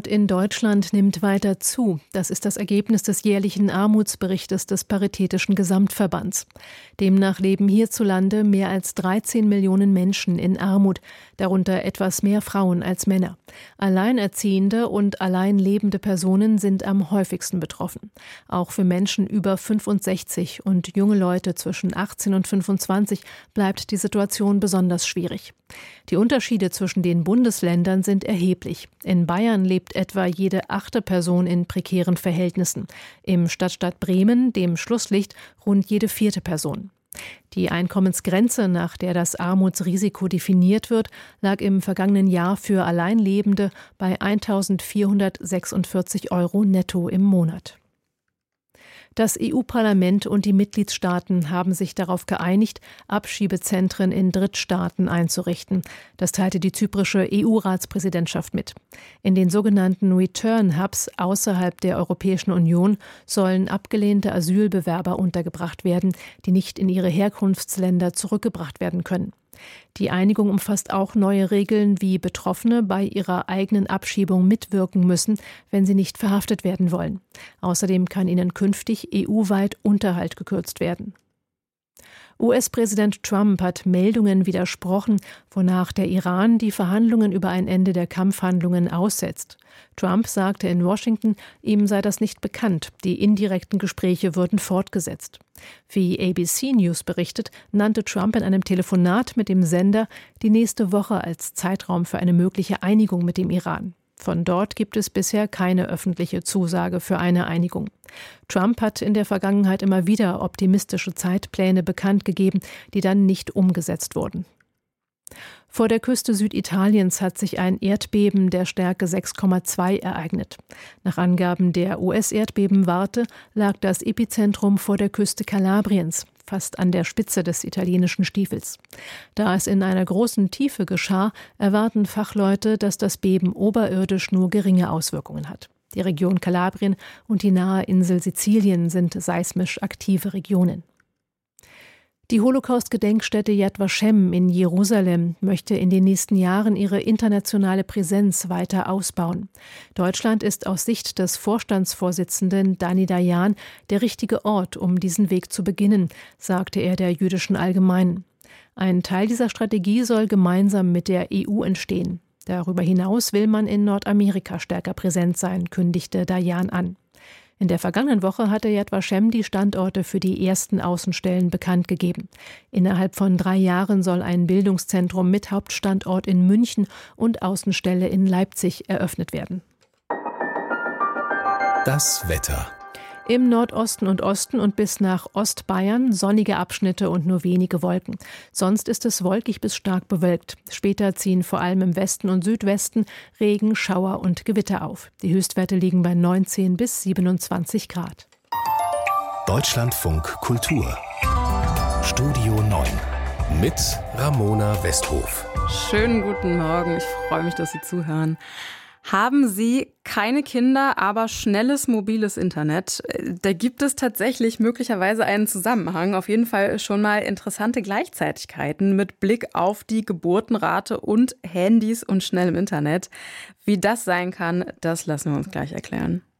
Armut in Deutschland nimmt weiter zu. Das ist das Ergebnis des jährlichen Armutsberichtes des Paritätischen Gesamtverbands. Demnach leben hierzulande mehr als 13 Millionen Menschen in Armut, darunter etwas mehr Frauen als Männer. Alleinerziehende und allein lebende Personen sind am häufigsten betroffen. Auch für Menschen über 65 und junge Leute zwischen 18 und 25 bleibt die Situation besonders schwierig. Die Unterschiede zwischen den Bundesländern sind erheblich. In Bayern lebt etwa jede 8. Person in prekären Verhältnissen. Im Stadtstaat Bremen, dem Schlusslicht, rund jede 4. Person. Die Einkommensgrenze, nach der das Armutsrisiko definiert wird, lag im vergangenen Jahr für Alleinlebende bei 1.446 € netto im Monat. Das EU-Parlament und die Mitgliedstaaten haben sich darauf geeinigt, Abschiebezentren in Drittstaaten einzurichten. Das teilte die zyprische EU-Ratspräsidentschaft mit. In den sogenannten Return-Hubs außerhalb der Europäischen Union sollen abgelehnte Asylbewerber untergebracht werden, die nicht in ihre Herkunftsländer zurückgebracht werden können. Die Einigung umfasst auch neue Regeln, wie Betroffene bei ihrer eigenen Abschiebung mitwirken müssen, wenn sie nicht verhaftet werden wollen. Außerdem kann ihnen künftig EU-weit Unterhalt gekürzt werden. US-Präsident Trump hat Meldungen widersprochen, wonach der Iran die Verhandlungen über ein Ende der Kampfhandlungen aussetzt. Trump sagte in Washington, ihm sei das nicht bekannt, die indirekten Gespräche würden fortgesetzt. Wie ABC News berichtet, nannte Trump in einem Telefonat mit dem Sender die nächste Woche als Zeitraum für eine mögliche Einigung mit dem Iran. Von dort gibt es bisher keine öffentliche Zusage für eine Einigung. Trump hat in der Vergangenheit immer wieder optimistische Zeitpläne bekannt gegeben, die dann nicht umgesetzt wurden. Vor der Küste Süditaliens hat sich ein Erdbeben der Stärke 6,2 ereignet. Nach Angaben der US-Erdbebenwarte lag das Epizentrum vor der Küste Kalabriens, fast an der Spitze des italienischen Stiefels. Da es in einer großen Tiefe geschah, erwarten Fachleute, dass das Beben oberirdisch nur geringe Auswirkungen hat. Die Region Kalabrien und die nahe Insel Sizilien sind seismisch aktive Regionen. Die Holocaust-Gedenkstätte Yad Vashem in Jerusalem möchte in den nächsten Jahren ihre internationale Präsenz weiter ausbauen. Deutschland ist aus Sicht des Vorstandsvorsitzenden Dani Dayan der richtige Ort, um diesen Weg zu beginnen, sagte er der Jüdischen Allgemeinen. Ein Teil dieser Strategie soll gemeinsam mit der EU entstehen. Darüber hinaus will man in Nordamerika stärker präsent sein, kündigte Dayan an. In der vergangenen Woche hatte Yad Vashem die Standorte für die ersten Außenstellen bekannt gegeben. Innerhalb von 3 Jahren soll ein Bildungszentrum mit Hauptstandort in München und Außenstelle in Leipzig eröffnet werden. Das Wetter. Im Nordosten und Osten und bis nach Ostbayern sonnige Abschnitte und nur wenige Wolken. Sonst ist es wolkig bis stark bewölkt. Später ziehen vor allem im Westen und Südwesten Regen, Schauer und Gewitter auf. Die Höchstwerte liegen bei 19 bis 27 Grad. Deutschlandfunk Kultur. Studio 9 mit Ramona Westhof. Schönen guten Morgen, ich freue mich, dass Sie zuhören. Haben Sie keine Kinder, aber schnelles mobiles Internet? Da gibt es tatsächlich möglicherweise einen Zusammenhang. Auf jeden Fall schon mal interessante Gleichzeitigkeiten mit Blick auf die Geburtenrate und Handys und schnellem Internet. Wie das sein kann, das lassen wir uns gleich erklären.